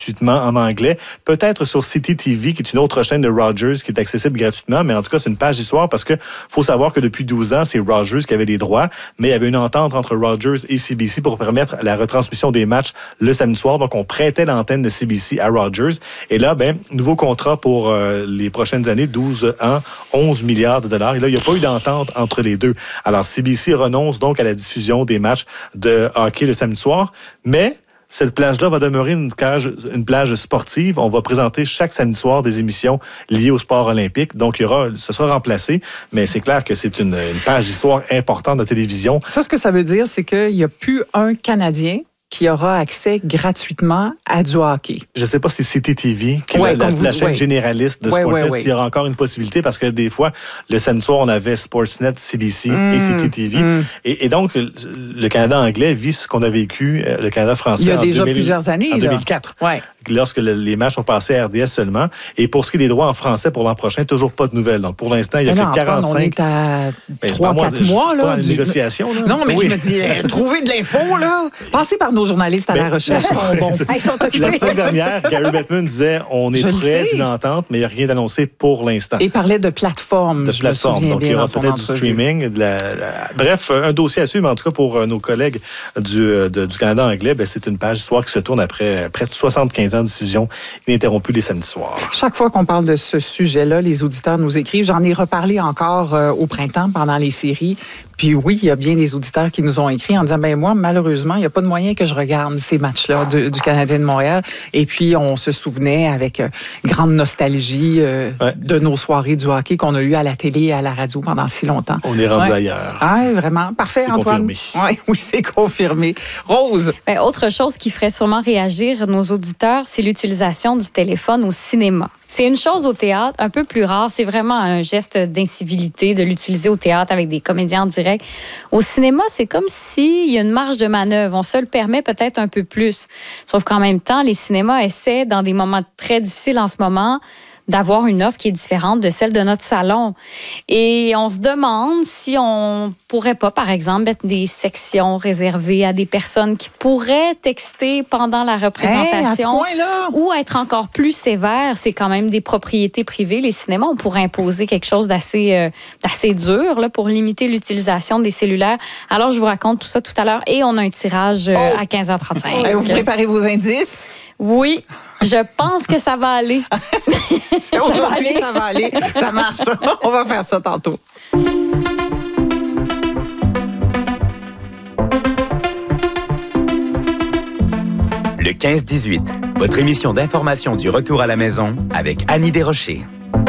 gratuitement en anglais. Peut-être sur City TV, qui est une autre chaîne de Rogers qui est accessible gratuitement, mais en tout cas, c'est une page d'histoire parce que faut savoir que depuis 12 ans, c'est Rogers qui avait des droits, mais il y avait une entente entre Rogers et CBC pour permettre la retransmission des matchs le samedi soir. Donc, on prêtait l'antenne de CBC à Rogers. Et là, nouveau contrat pour les prochaines années, 12 ans, 11 milliards de dollars. Et là, il n'y a pas eu d'entente entre les deux. Alors, CBC renonce donc à la diffusion des matchs de hockey le samedi soir, mais cette plage-là va demeurer une plage sportive. On va présenter chaque samedi soir des émissions liées au sport olympique. Donc, ce sera remplacé, mais c'est clair que c'est une page d'histoire importante de télévision. Ça, ce que ça veut dire, c'est qu'il n'y a plus un Canadien qui aura accès gratuitement à du hockey. Je ne sais pas si c'est CTTV, qui est la chaîne généraliste de Sportsnet, s'il y aura encore une possibilité, parce que des fois, le samedi soir, on avait Sportsnet, CBC et CTTV. Et donc, le Canada anglais vit ce qu'on a vécu, le Canada français, il y a déjà plusieurs années. En 2004. Lorsque les matchs ont passé à RDS seulement. Et pour ce qui est des droits en français pour l'an prochain, toujours pas de nouvelles. Donc, pour l'instant, il y a que 45... On est à 3-4 mois. Là, une négociation. Là. Non, mais je me dis, trouver de l'info, là. Passez par nos journalistes à la recherche. Ils sont bons. Ils sont occupés. La semaine dernière, Gary Bettman disait, on est près d'une entente, mais il n'y a rien d'annoncé pour l'instant. Et il parlait de plateforme. De plateforme. Donc, il y aura peut-être du streaming. Bref, un dossier à suivre. En tout cas, pour nos collègues du Canada anglais, c'est une page d'histoire qui se tourne après près de 75 ans de diffusion ininterrompue les samedis soirs. Chaque fois qu'on parle de ce sujet-là, les auditeurs nous écrivent. J'en ai reparlé encore au printemps pendant les séries. Puis oui, il y a bien des auditeurs qui nous ont écrit en disant, moi, malheureusement, il n'y a pas de moyen que je regarde ces matchs-là du Canadien de Montréal. Et puis, on se souvenait avec grande nostalgie de nos soirées du hockey qu'on a eues à la télé et à la radio pendant si longtemps. On est rendu ailleurs. Ah, vraiment. Parfait, c'est Antoine. Confirmé. Oui, c'est confirmé. Rose? Autre chose qui ferait sûrement réagir nos auditeurs, c'est l'utilisation du téléphone au cinéma. C'est une chose au théâtre, un peu plus rare. C'est vraiment un geste d'incivilité de l'utiliser au théâtre avec des comédiens en direct. Au cinéma, c'est comme s'il y a une marge de manœuvre. On se le permet peut-être un peu plus. Sauf qu'en même temps, les cinémas essaient, dans des moments très difficiles en ce moment, d'avoir une offre qui est différente de celle de notre salon. Et on se demande si on pourrait pas, par exemple, mettre des sections réservées à des personnes qui pourraient texter pendant la représentation. À ce point-là? Ou être encore plus sévère. C'est quand même des propriétés privées, les cinémas. On pourrait imposer quelque chose d'assez dur là, pour limiter l'utilisation des cellulaires. Alors, je vous raconte tout ça tout à l'heure. Et on a un tirage à 15h35. Vous préparez vos indices? Oui, je pense que ça va aller. Aujourd'hui, ça va aller. Ça marche. On va faire ça tantôt. Le 15-18, votre émission d'information du retour à la maison avec Annie Desrochers.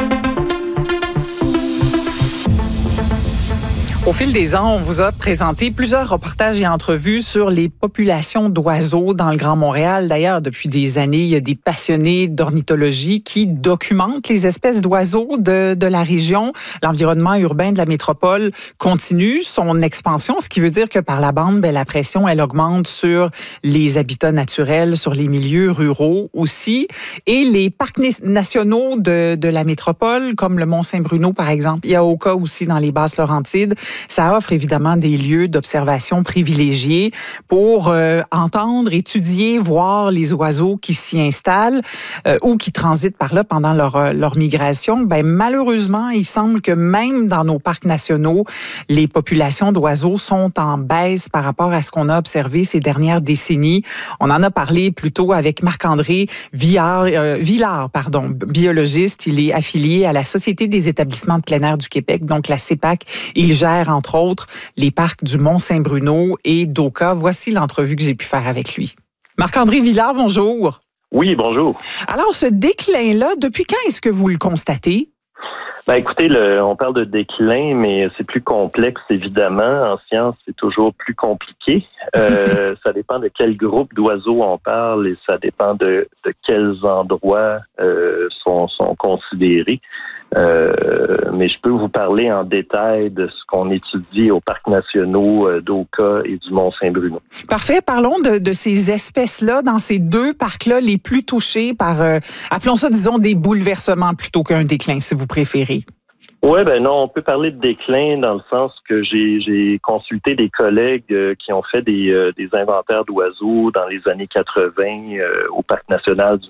Au fil des ans, on vous a présenté plusieurs reportages et entrevues sur les populations d'oiseaux dans le Grand Montréal. D'ailleurs, depuis des années, il y a des passionnés d'ornithologie qui documentent les espèces d'oiseaux de la région. L'environnement urbain de la métropole continue son expansion, ce qui veut dire que par la bande, la pression, elle augmente sur les habitats naturels, sur les milieux ruraux aussi. Et les parcs nationaux de la métropole, comme le Mont-Saint-Bruno, par exemple, il y a Oka aussi dans les Basses-Laurentides. Ça offre évidemment des lieux d'observation privilégiés pour entendre, étudier, voir les oiseaux qui s'y installent ou qui transitent par là pendant leur migration. Malheureusement, il semble que même dans nos parcs nationaux, les populations d'oiseaux sont en baisse par rapport à ce qu'on a observé ces dernières décennies. On en a parlé plus tôt avec Marc-André Villard, biologiste. Il est affilié à la Société des établissements de plein air du Québec, donc la CEPAC. Il gère, entre autres, les parcs du Mont-Saint-Bruno et d'Oka. Voici l'entrevue que j'ai pu faire avec lui. Marc-André Villard, bonjour. Oui, bonjour. Alors, ce déclin-là, depuis quand est-ce que vous le constatez? Écoutez, on parle de déclin, mais c'est plus complexe, évidemment. En science, c'est toujours plus compliqué. Ça dépend de quel groupe d'oiseaux on parle et ça dépend de quels endroits sont considérés. Mais je peux vous parler en détail de ce qu'on étudie aux parcs nationaux d'Oka et du Mont-Saint-Bruno. Parfait. Parlons de ces espèces-là, dans ces deux parcs-là les plus touchés par, appelons ça, disons, des bouleversements plutôt qu'un déclin, si vous préférez. Oui, non, on peut parler de déclin dans le sens que j'ai consulté des collègues qui ont fait des inventaires d'oiseaux dans les années 80 au Parc national du